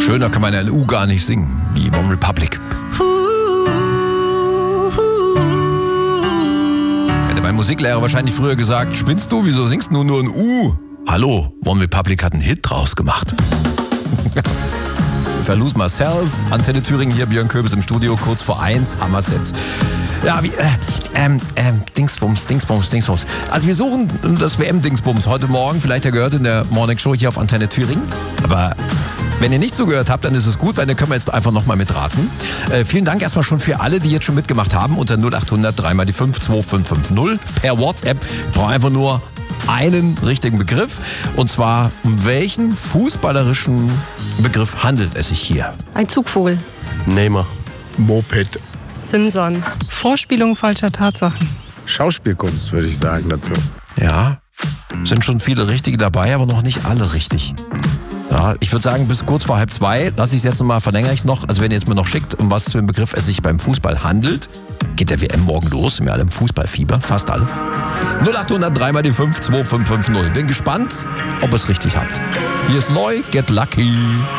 Schöner kann man ja ein U gar nicht singen, wie One Republic. Hätte mein Musiklehrer wahrscheinlich früher gesagt, spinnst du, wieso singst du nur ein U? Hallo, One Republic hat einen Hit draus gemacht. Lose Myself, Antenne Thüringen hier, Björn Köbis im Studio, kurz vor 1, Hammer-Sets. Ja, Dingsbums. Also wir suchen das WM-Dingsbums heute Morgen, vielleicht ja gehört in der Morning Show hier auf Antenne Thüringen. Aber wenn ihr nicht zugehört habt, dann ist es gut, weil dann können wir jetzt einfach nochmal mitraten. Vielen Dank erstmal schon für alle, die jetzt schon mitgemacht haben, unter 0800 3 mal die 5 2550 per WhatsApp. Ich brauche einfach nur einen richtigen Begriff. Und zwar, um welchen fußballerischen Begriff handelt es sich hier? Ein Zugvogel. Neymar. Moped. Simson. Vorspielung falscher Tatsachen. Schauspielkunst, würde ich sagen dazu. Ja, sind schon viele Richtige dabei, aber noch nicht alle richtig. Ja, ich würde sagen, bis kurz vor 1:30, lasse ich es jetzt nochmal, verlängere ich es noch. Also wenn ihr jetzt mir noch schickt, um was für einen Begriff es sich beim Fußball handelt, geht der WM morgen los, sind wir alle im Fußballfieber, fast alle. 0800 3 mal die 5 2550. Bin gespannt, ob ihr es richtig habt. Hier ist neu, Get Lucky.